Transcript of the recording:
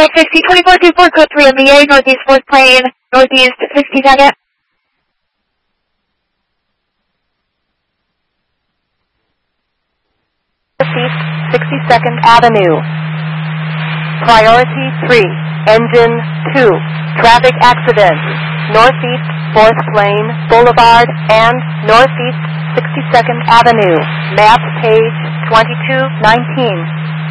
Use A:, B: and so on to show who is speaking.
A: 50, 2424, code 3 on the air, northeast 4th plane, northeast 62nd.
B: Northeast 62nd Avenue. Priority 3, engine 2, traffic accident, northeast 4th plane, boulevard, and northeast 62nd Avenue. Map page 2219.